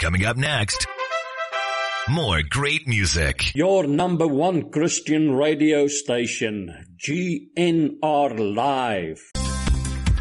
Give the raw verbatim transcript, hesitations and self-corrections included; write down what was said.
Coming up next, more great music. Your number one Christian radio station, G N R Live.